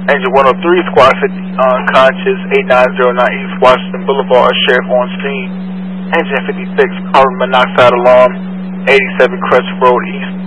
Engine 103, Squad 50 unconscious, 8909 East Washington Boulevard, Sheriff on scene. Engine 56, carbon monoxide alarm, 87 Crest Road East.